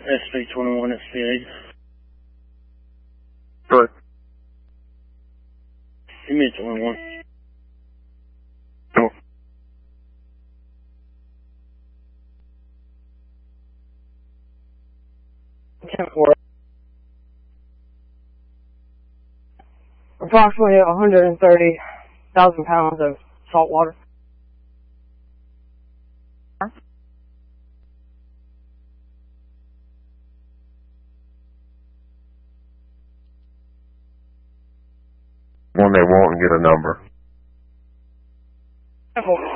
SV21, SV8. Good. Give me a 21. Cool. Approximately 130,000 pounds of salt water. When they won't get a number. Careful.